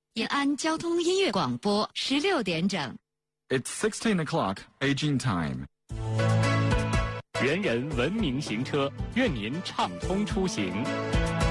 延安交通音乐广播16点整。 It's 16 o'clock, Beijing time. 人人文明行车，愿您畅通出行。